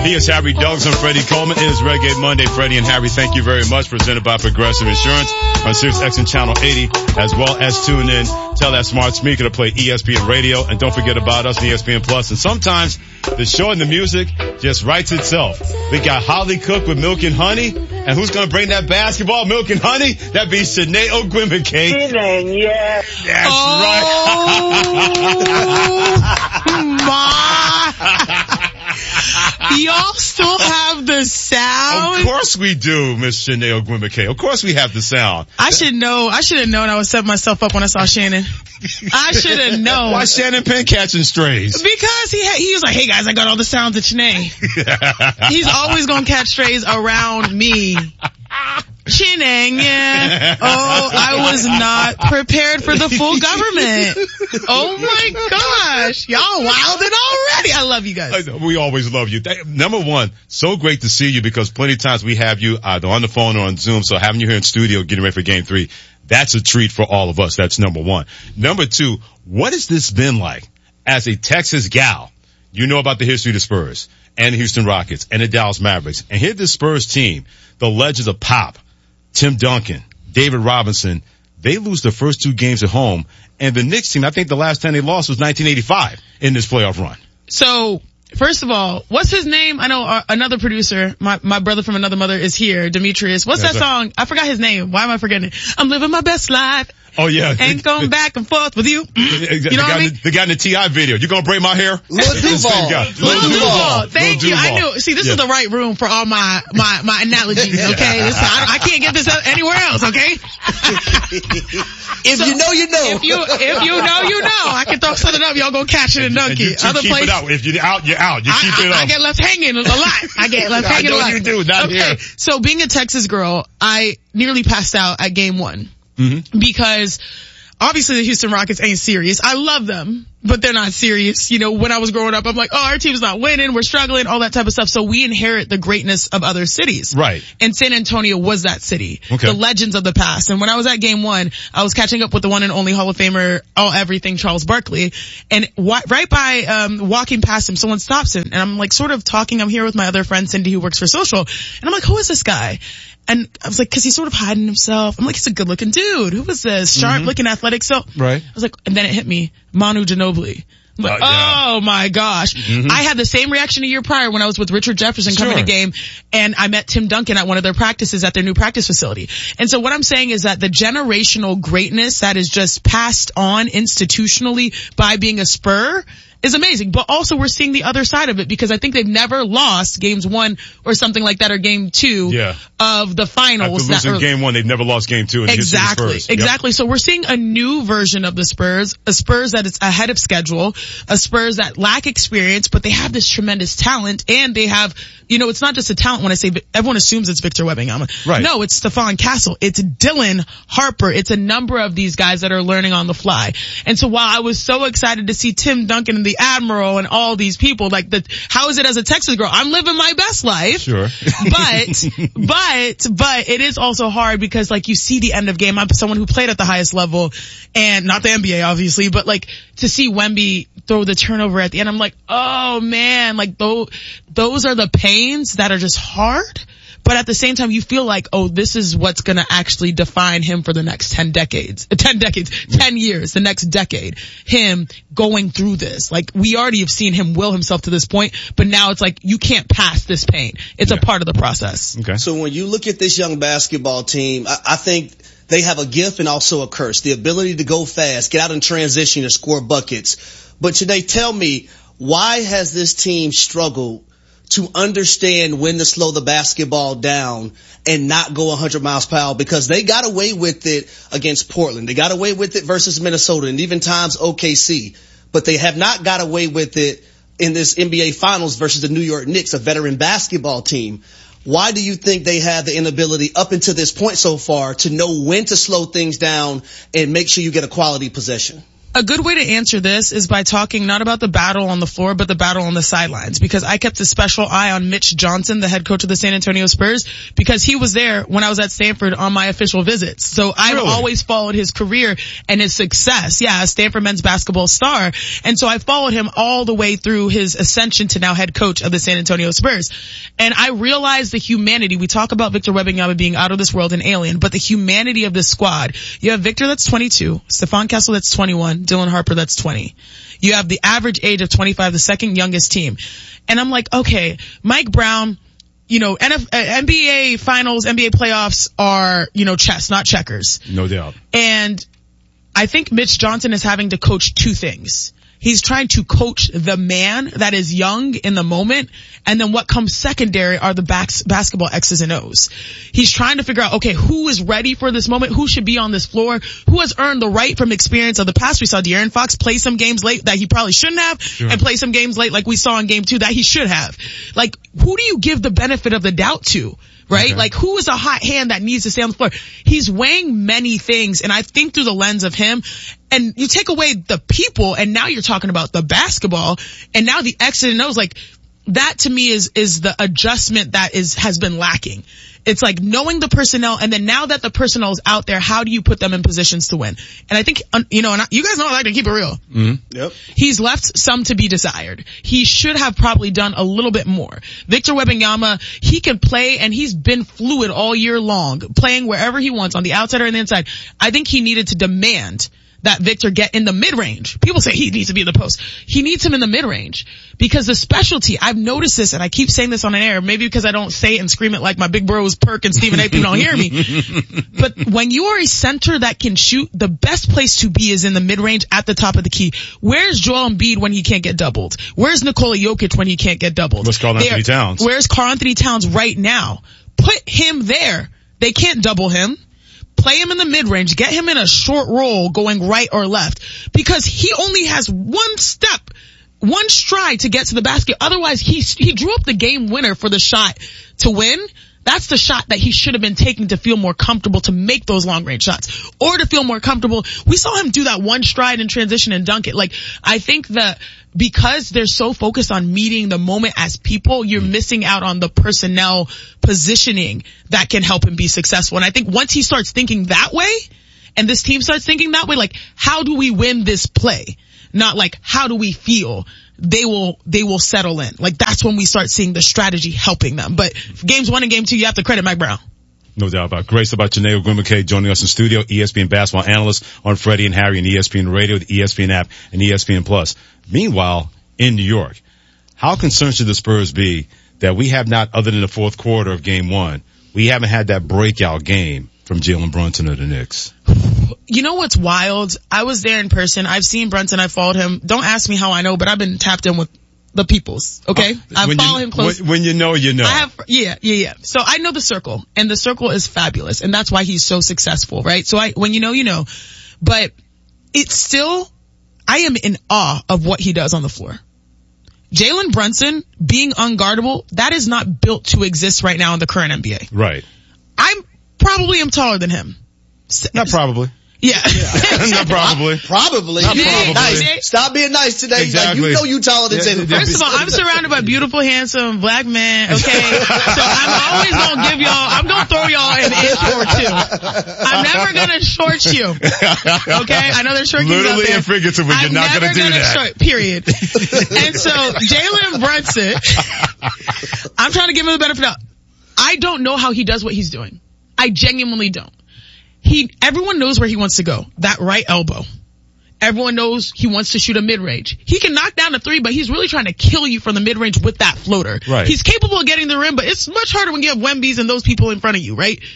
He is Harry Douglas and Freddie Coleman. It is Reggae Monday. Freddie and Harry, thank you very much. Presented by Progressive Insurance on SiriusXM and Channel 80, as well as tune in. Tell that smart speaker to play ESPN Radio. And don't forget about us on ESPN Plus. And sometimes the show and the music just writes itself. We got Holly Cook with Milk and Honey. And who's going to bring that basketball, Milk and Honey? That'd be Sinead Ogwumike. Yeah. That's right. Y'all still have the sound? Of course we do, Miss Sinead Ogwumike. Of course we have the sound. I should have known I would set myself up when I saw Shannon. I should have known. Why Shannon Penn catching strays? Because he was like, hey guys, I got all the sounds of Sinead. He's always gonna catch strays around me. Chinang, yeah. Oh, I was not prepared for the full government. Oh my gosh. Y'all wilded already. I love you guys. We always love you. Number one, so great to see you because plenty of times we have you either on the phone or on Zoom. So having you here in studio getting ready for Game 3, that's a treat for all of us. That's number one. Number two, what has this been like as a Texas gal? You know about the history of the Spurs and the Houston Rockets and the Dallas Mavericks. And here's the Spurs team, the legends of Pop, Tim Duncan, David Robinson. They lose the first two games at home. And the Knicks team, I think the last time they lost was 1985 in this playoff run. So, first of all, what's his name? I know another producer, my brother from another mother is here, Demetrius. What's that song? I forgot his name. Why am I forgetting it? I'm living my best life. Oh yeah. Ain't going back and forth with you. You know what I mean? The guy in the T.I. video. You gonna braid my hair? Lil Duval. Lil Duval. Thank you. I knew. See, this is the right room for all my analogies, okay? I can't get this anywhere else, okay? If you know, you know. If you know, you know. I can throw something up, y'all gonna catch it and dunk it. Other keep it out. If you're out, you're out. You keep it up. I get left hanging a lot. I get left hanging a lot. I know you do. Not here. So being a Texas girl, I nearly passed out at game 1. Mm-hmm. Because obviously the Houston Rockets ain't serious. I love them, but they're not serious. You know, when I was growing up, I'm like, oh, our team's not winning, we're struggling, all that type of stuff. So we inherit the greatness of other cities. Right. And San Antonio was that city. Okay. The legends of the past. And when I was at game 1, I was catching up with the one and only Hall of Famer, everything, Charles Barkley. And right by, walking past him, someone stops him. And I'm like sort of talking. I'm here with my other friend, Cindy, who works for Social. And I'm like, who is this guy? And I was like, cause he's sort of hiding himself. I'm like, he's a good looking dude. Who was this? Sharp looking athletic. So right. I was like, and then it hit me, Manu Ginobili. I'm like, oh my gosh. Mm-hmm. I had the same reaction a year prior when I was with Richard Jefferson coming to game, and I met Tim Duncan at one of their practices at their new practice facility. And so what I'm saying is that the generational greatness that is just passed on institutionally by being a Spur is amazing. But also we're seeing the other side of it because I think they've never lost games 1 or something like that or game 2 of the finals. After losing game 1, they've never lost game 2. Exactly. Exactly. Yep. So we're seeing a new version of the Spurs, a Spurs that is ahead of schedule, a Spurs that lack experience, but they have this tremendous talent and they have, you know, it's not just a talent when I say, everyone assumes it's Victor Wembanyama. Right. No, it's Stephon Castle. It's Dylan Harper. It's a number of these guys that are learning on the fly. And so while I was so excited to see Tim Duncan and the Admiral and all these people, like how is it as a Texas girl? I'm living my best life. Sure. but it is also hard because like you see the end of game. I'm someone who played at the highest level and not the NBA obviously, but like to see Wemby throw the turnover at the end, I'm like, oh man, like those are the pains that are just hard. But at the same time, you feel like, oh, this is what's going to actually define him for the next 10 years, the next decade. Him going through this. Like, we already have seen him will himself to this point, but now it's like, you can't pass this pain. It's a part of the process. Okay. So when you look at this young basketball team, I think they have a gift and also a curse. The ability to go fast, get out in transition and score buckets. But today, tell me, why has this team struggled to understand when to slow the basketball down and not go 100 miles per hour? Because they got away with it against Portland. They got away with it versus Minnesota and even times OKC. But they have not got away with it in this NBA Finals versus the New York Knicks, a veteran basketball team. Why do you think they have the inability up until this point so far to know when to slow things down and make sure you get a quality possession? A good way to answer this is by talking not about the battle on the floor, but the battle on the sidelines. Because I kept a special eye on Mitch Johnson, the head coach of the San Antonio Spurs, because he was there when I was at Stanford on my official visits. So I've always followed his career and his success. Yeah, a Stanford men's basketball star. And so I followed him all the way through his ascension to now head coach of the San Antonio Spurs. And I realized the humanity. We talk about Victor Wembanyama being out of this world, an alien, but the humanity of this squad. You have Victor that's 22, Stephon Kessel that's 21, Dylan Harper that's 20. You have the average age of 25, the second youngest team. And I'm like, okay, Mike Brown, NBA finals, NBA playoffs are, chess, not checkers. No doubt. And I think Mitch Johnson is having to coach two things. He's trying to coach the man that is young in the moment, and then what comes secondary are the basketball X's and O's. He's trying to figure out, okay, who is ready for this moment? Who should be on this floor? Who has earned the right from experience of the past? We saw De'Aaron Fox play some games late that he probably shouldn't have, and play some games late like we saw in game 2 that he should have. Like, who do you give the benefit of the doubt to? Right? Okay. Like, who is a hot hand that needs to stay on the floor? He's weighing many things, and I think through the lens of him, and you take away the people, and now you're talking about the basketball, and now the X's and O's, like, that to me is the adjustment that has been lacking. It's like knowing the personnel, and then now that the personnel is out there, how do you put them in positions to win? And I think, and you guys know I like to keep it real. Mm-hmm. Yep. He's left some to be desired. He should have probably done a little bit more. Victor Wembanyama, he can play, and he's been fluid all year long, playing wherever he wants, on the outside or on the inside. I think he needed to demand that Victor get in the mid-range. People say he needs to be in the post. He needs him in the mid-range. Because the specialty, I've noticed this, and I keep saying this on an air, maybe because I don't say it and scream it like my big bros Perk and Stephen A. People don't hear me. But when you are a center that can shoot, the best place to be is in the mid-range at the top of the key. Where's Joel Embiid when he can't get doubled? Where's Nikola Jokic when he can't get doubled? Where's Karl Anthony Towns? Where's Karl Anthony Towns right now? Put him there. They can't double him. Play him in the mid-range. Get him in a short roll going right or left. Because he only has one stride to get to the basket. Otherwise, he drew up the game winner for the shot to win. That's the shot that he should have been taking to feel more comfortable to make those long-range shots. Or to feel more comfortable. We saw him do that one stride in transition and dunk it. Like, I think that because they're so focused on meeting the moment as people, you're missing out on the personnel positioning that can help him be successful. And I think once he starts thinking that way, and this team starts thinking that way, like, how do we win this play? Not like, how do we feel? They will settle in. Like, that's when we start seeing the strategy helping them. But games 1 and game 2, you have to credit Mike Brown. No doubt about it. Grace about Janelle Grimacay joining us in studio, ESPN basketball analyst on Freddie and Harry and ESPN Radio, the ESPN app, and ESPN Plus. Meanwhile, in New York, how concerned should the Spurs be that we have not, other than the fourth quarter of game 1, we haven't had that breakout game from Jalen Brunson of the Knicks? You know what's wild? I was there in person. I've seen Brunson. I followed him. Don't ask me how I know, but I've been tapped in with the peoples, okay? I follow him close. When you know, you know. Yeah. So I know the circle, and the circle is fabulous, and that's why he's so successful, right? So when you know, you know. But it's still, I am in awe of what he does on the floor. Jalen Brunson being unguardable, that is not built to exist right now in the current NBA. Right. I probably am taller than him. Not probably. Yeah. Not probably. Probably. Not Being probably. nice. Stop being nice today. Exactly. Like, you know you taller than Jalen. First of all, I'm surrounded by beautiful, handsome black men, okay? So I'm always I'm gonna throw y'all an inch or two. I'm never gonna short you. Okay? I know there's short kids out Literally there. and figuratively, you're not gonna do that. Short, period. And so, Jalen Brunson, I'm trying to give him the benefit of, I don't know how he does what he's doing. I genuinely don't. Everyone knows where he wants to go. That right elbow. Everyone knows he wants to shoot a mid-range. He can knock down a 3, but he's really trying to kill you from the mid-range with that floater. Right. He's capable of getting the rim, but it's much harder when you have Wembys and those people in front of you, right?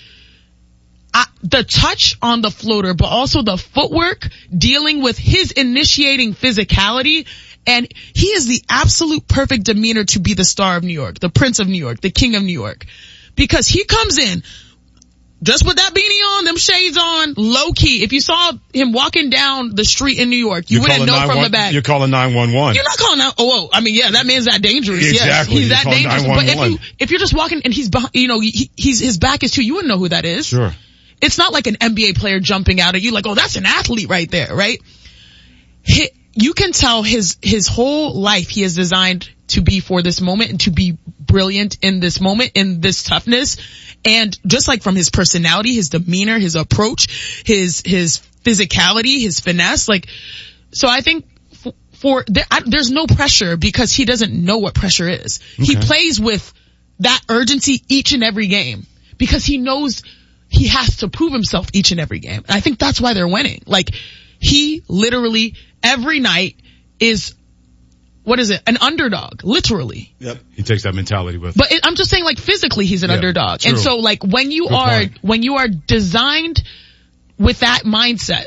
The touch on the floater, but also the footwork, dealing with his initiating physicality, and he is the absolute perfect demeanor to be the star of New York, the Prince of New York, the King of New York. Because he comes in, just with that beanie on, them shades on, low key. If you saw him walking down the street in New York, you wouldn't know from the back. You're calling 911. You're not calling out. I mean, yeah, that man's that dangerous. Exactly. Yes, he's that dangerous. 911. But if you're just walking and he's behind, his back is to you, wouldn't know who that is. Sure. It's not like an NBA player jumping out at you like, oh, that's an athlete right there, right? you can tell his whole life he is designed to be for this moment and to be brilliant in this moment, in this toughness. And just like from his personality, his demeanor, his approach, his physicality, his finesse, like, so I think there's no pressure because he doesn't know what pressure is. Okay. He plays with that urgency each and every game because he knows he has to prove himself each and every game. And I think that's why they're winning. Like, he literally every night is, an underdog, literally. Yep. He takes that mentality with him. But I'm just saying, like, physically he's an underdog. True. And so, like, when you are designed with that mindset,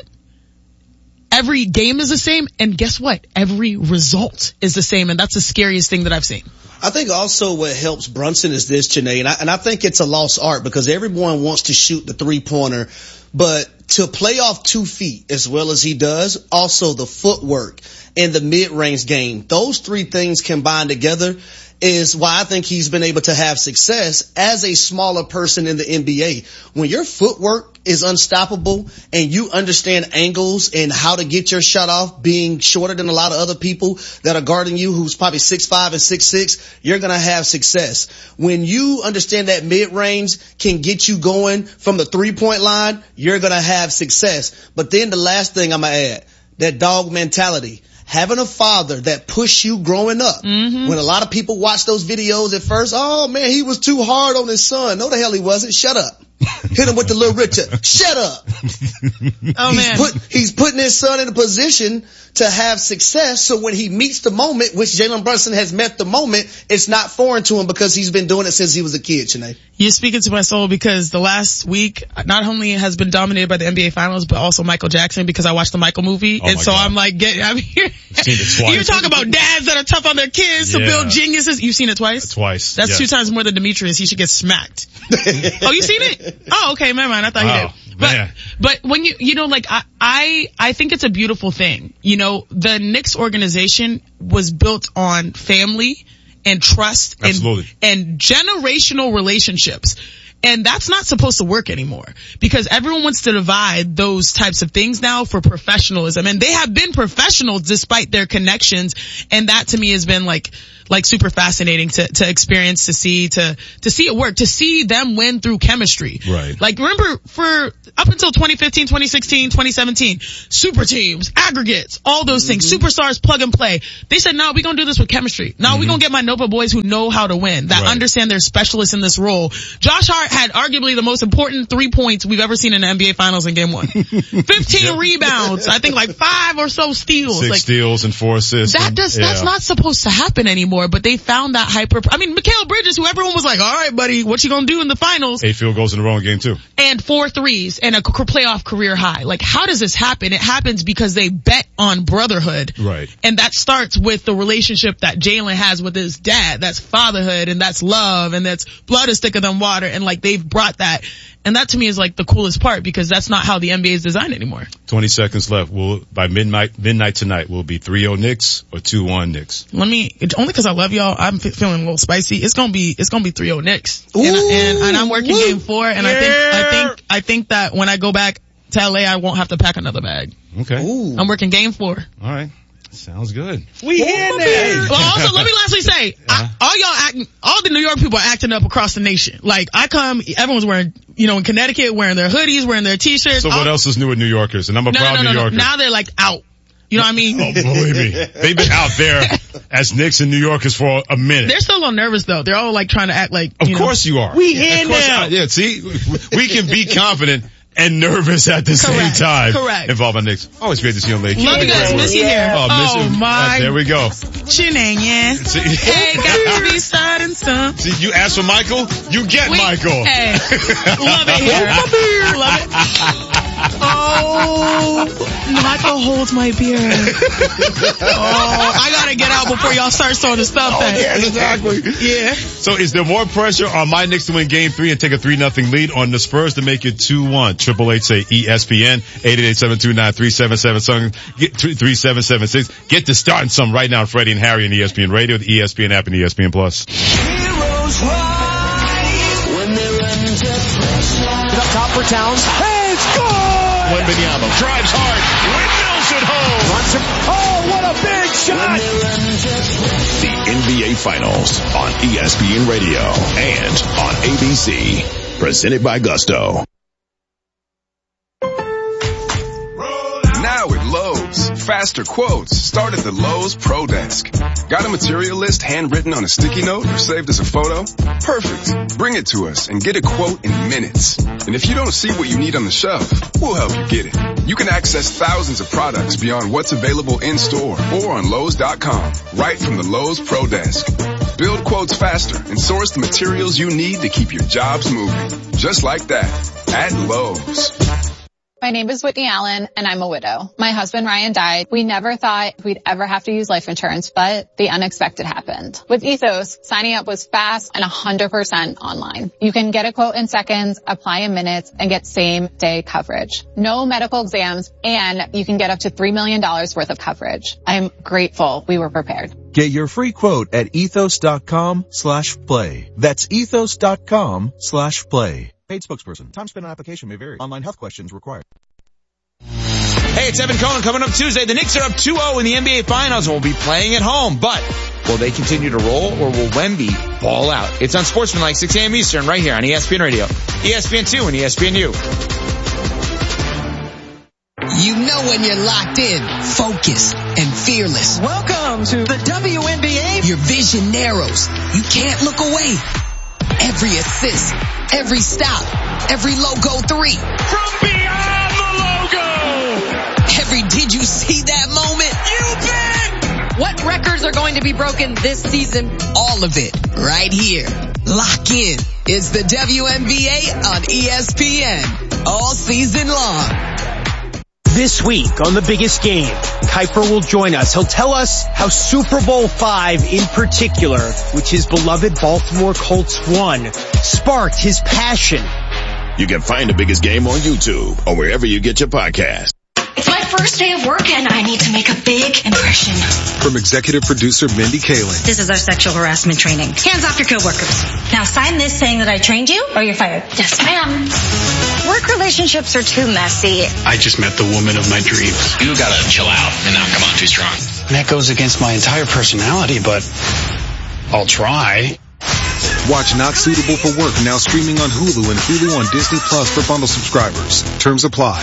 every game is the same, and guess what? Every result is the same, and that's the scariest thing that I've seen. I think also what helps Brunson is this, Janae, and I think it's a lost art because everyone wants to shoot the three-pointer, but to play off 2 feet as well as he does, also the footwork and the mid-range game, those 3 things combined together is why I think he's been able to have success as a smaller person in the NBA. When your footwork is unstoppable and you understand angles and how to get your shot off being shorter than a lot of other people that are guarding you who's probably 6'5" and 6'6", you're going to have success. When you understand that mid-range can get you going from the 3-point line, you're going to have success. But then the last thing I'm going to add, that dog mentality. Having a father that pushed you growing up. Mm-hmm. When a lot of people watch those videos at first, oh man, he was too hard on his son. No, the hell he wasn't. Shut up. Hit him with the Little Richard. Shut up. Oh man. He's putting his son in a position to have success. So when he meets the moment, which Jalen Brunson has met the moment, it's not foreign to him because he's been doing it since he was a kid, Sinead. You're speaking to my soul because the last week not only has been dominated by the NBA Finals, but also Michael Jackson because I watched the Michael movie. Oh, and so God. I'm like, Seen it twice. You're talking about dads that are tough on their kids to build geniuses. You've seen it twice? Twice. That's 2 times more than Demetrius. He should get smacked. Oh, you seen it? Oh, okay, never mind. I thought he did. But when you know, like, I think it's a beautiful thing. You know, the Knicks organization was built on family and trust and generational relationships. And that's not supposed to work anymore because everyone wants to divide those types of things now for professionalism. And they have been professionals despite their connections. And that to me has been like super fascinating to experience, to see it work, to see them win through chemistry. Right. Like, remember for up until 2015, 2016, 2017, super teams, aggregates, all those things, superstars, plug and play. They said, no, we're going to do this with chemistry. Now we're going to get my Nova boys who know how to win, that understand they're specialists in this role. Josh Hart had arguably the most important 3 points we've ever seen in the NBA Finals in game 1. 15 rebounds. I think like 5 or so steals. 6 steals and 4 assists. That's not supposed to happen anymore, but they found that Mikal Bridges, who everyone was like, all right, buddy, what you gonna do in the finals? 8 field goals in a row in game 2. And 4 threes and a playoff career high. Like, how does this happen? It happens because they bet on brotherhood. Right. And that starts with the relationship that Jalen has with his dad. That's fatherhood and that's love and that's blood is thicker than water. And like, they've brought that. And that to me is like the coolest part because that's not how the NBA is designed anymore. 20 seconds left. By midnight tonight, will it be 3-0 Knicks or 2-1 Knicks? Only because I love y'all, I'm feeling a little spicy. It's gonna be 3-0 Knicks. And I'm working game 4 and I think that when I go back to LA, I won't have to pack another bag. Okay. Ooh. I'm working game 4. All right. Sounds good. We hear that. Well, also, let me lastly say, all the New York people are acting up across the nation. Like, I come, everyone's wearing, in Connecticut, wearing their hoodies, wearing their t-shirts. So what else is new with New Yorkers? And I'm a proud New Yorker. Now they're like out. You know what I mean? Oh, believe me. They've been out there as Knicks and New Yorkers for a minute. They're still a little nervous though. They're all like trying to act like, Of course you are. We here now. Yeah, see, we can be confident and nervous at the same time. Correct. Involved in Knicks. Always great to see you, lady. Love you guys. Miss you here. Oh, my. There we go. Shenanigans. Hey, got to be starting some. See, you ask for Michael, you get Michael. Hey, love it here. Love it. Oh, Michael holds my beer. I gotta get out before y'all start throwing the stuff at. Yeah, exactly. Yeah. So is there more pressure on my Knicks to win game 3 and take a 3-0 lead on the Spurs to make it 2-1? 888 say ESPN, 888-729-3776. Get to starting some right now, Freddie and Harry and ESPN Radio, the ESPN app and ESPN Plus. Heroes rise when they're under pressure. Up top for Towns. Hey, score! Wembanyama drives hard, windmills it home. Oh, what a big shot! The NBA Finals on ESPN Radio and on ABC. Presented by Gusto. Now at Lowe's, faster quotes start at the Lowe's Pro Desk. Got a material list handwritten on a sticky note or saved as a photo? Perfect. Bring it to us and get a quote in minutes. And if you don't see what you need on the shelf, we'll help you get it. You can access thousands of products beyond what's available in store or on Lowe's.com, right from the Lowe's Pro Desk. Build quotes faster and source the materials you need to keep your jobs moving. Just like that, at Lowe's. My name is Whitney Allen, and I'm a widow. My husband, Ryan, died. We never thought we'd ever have to use life insurance, but the unexpected happened. With Ethos, signing up was fast and 100% online. You can get a quote in seconds, apply in minutes, and get same-day coverage. No medical exams, and you can get up to $3 million worth of coverage. I'm grateful we were prepared. Get your free quote at ethos.com/play. That's ethos.com/play. Paid spokesperson. Time spent on application may vary. Online health questions required. Hey, it's Evan Cohen coming up Tuesday. The Knicks are up 2-0 in the NBA Finals and will be playing at home. But will they continue to roll or will Wemby ball out? It's on Sportsmanlike, 6 a.m. Eastern, right here on ESPN Radio, ESPN2, and ESPNU. You know when you're locked in, focused, and fearless. Welcome to the WNBA. Your vision narrows. You can't look away. Every assist, every stop, every logo three. From beyond the logo. Every did you see that moment? You bet. What records are going to be broken this season? All of it right here. Lock in. It's the WNBA on ESPN. All season long. This week on The Biggest Game, Kuiper will join us. He'll tell us how Super Bowl V in particular, which his beloved Baltimore Colts won, sparked his passion. You can find The Biggest Game on YouTube or wherever you get your podcast. It's my first day of work and I need to make a big impression. From executive producer Mindy Kaling. This is our sexual harassment training. Hands off your coworkers. Now sign this saying that I trained you or you're fired. Yes, ma'am. Work relationships are too messy. I just met the woman of my dreams. You gotta chill out and not come on too strong. That goes against my entire personality, but I'll try. Watch Not Suitable for Work now streaming on Hulu and Hulu on Disney Plus for bundle subscribers. Terms apply.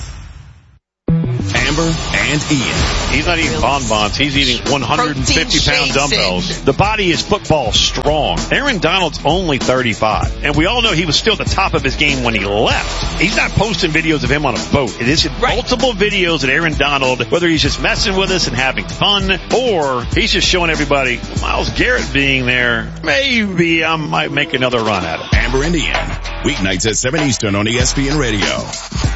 Amber and Ian. He's not eating bonbons. He's eating 150-pound dumbbells. The body is football strong. Aaron Donald's only 35. And we all know he was still at the top of his game when he left. He's not posting videos of him on a boat. It is multiple videos of Aaron Donald, whether he's just messing with us and having fun, or he's just showing everybody, Myles Garrett being there, maybe I might make another run at it. Amber and Ian. Weeknights at 7 Eastern on ESPN Radio.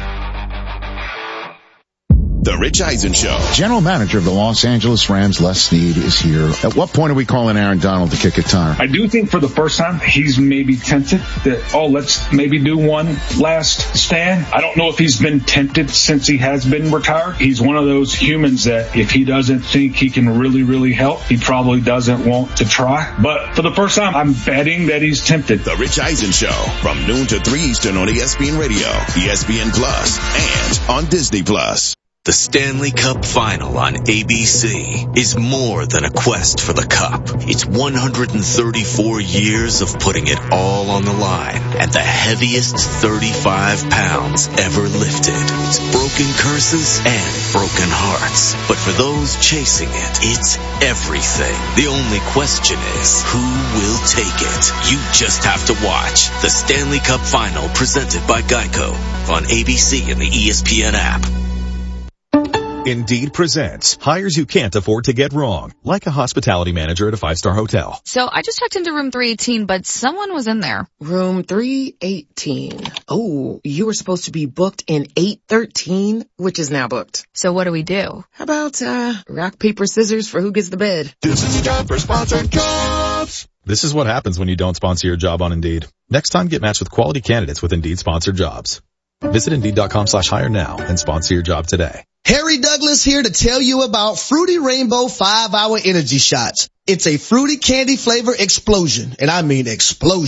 The Rich Eisen Show. General manager of the Los Angeles Rams, Les Snead, is here. At what point are we calling Aaron Donald to kick a tire? I do think for the first time he's maybe tempted that, let's maybe do one last stand. I don't know if he's been tempted since he has been retired. He's one of those humans that if he doesn't think he can really, really help, he probably doesn't want to try. But for the first time, I'm betting that he's tempted. The Rich Eisen Show from noon to 3 Eastern on ESPN Radio, ESPN Plus, and on Disney Plus. The Stanley Cup Final on ABC is more than a quest for the cup. It's 134 years of putting it all on the line at the heaviest 35 pounds ever lifted. It's broken curses and broken hearts. But for those chasing it, it's everything. The only question is, who will take it? You just have to watch the Stanley Cup Final presented by Geico on ABC and the ESPN app. Indeed presents hires you can't afford to get wrong, like a hospitality manager at a 5-star hotel. So I just checked into room 318, but someone was in there. Room 318. Oh, you were supposed to be booked in 813, which is now booked. So what do we do? How about, rock, paper, scissors for who gets the bed? This is a job for sponsored jobs. This is what happens when you don't sponsor your job on Indeed. Next time, get matched with quality candidates with Indeed sponsored jobs. Visit Indeed.com/hire now and sponsor your job today. Harry Douglas here to tell you about Fruity Rainbow 5-Hour Energy Shots. It's a fruity candy flavor explosion, and I mean explosion.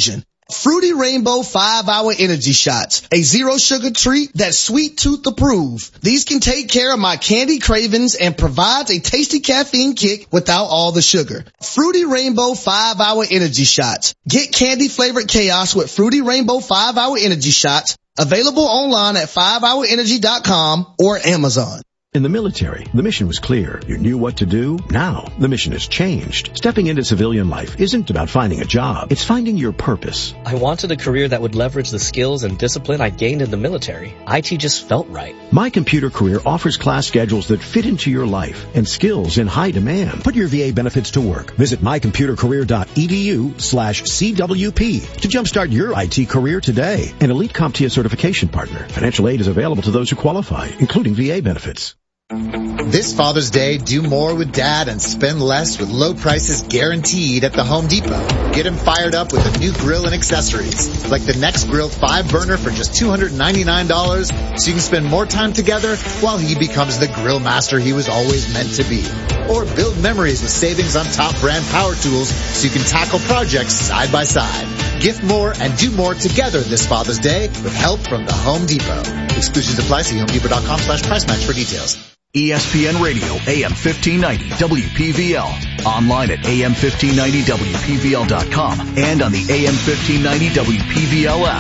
Fruity Rainbow 5-Hour Energy Shots, a zero sugar treat that's sweet tooth approved. These can take care of my candy cravings and provides a tasty caffeine kick without all the sugar. Fruity Rainbow 5-Hour Energy Shots. Get candy flavored chaos with Fruity Rainbow 5-Hour Energy Shots. Available online at 5hourenergy.com or Amazon. In the military, the mission was clear. You knew what to do. Now, the mission has changed. Stepping into civilian life isn't about finding a job. It's finding your purpose. I wanted a career that would leverage the skills and discipline I gained in the military. IT just felt right. My Computer Career offers class schedules that fit into your life and skills in high demand. Put your VA benefits to work. Visit mycomputercareer.edu/CWP to jumpstart your IT career today. An Elite CompTIA certification partner. Financial aid is available to those who qualify, including VA benefits. This Father's Day, do more with Dad and spend less with low prices guaranteed at the Home Depot. Get him fired up with a new grill and accessories, like the Next Grill 5-burner for just $299, so you can spend more time together while he becomes the grill master he was always meant to be. Or build memories with savings on top brand power tools so you can tackle projects side by side. Gift more and do more together this Father's Day with help from the Home Depot. Exclusions apply. See HomeDepot.com/price match for details. ESPN Radio, AM 1590, WPVL. Online at AM1590WPVL.com and on the AM 1590 WPVL app.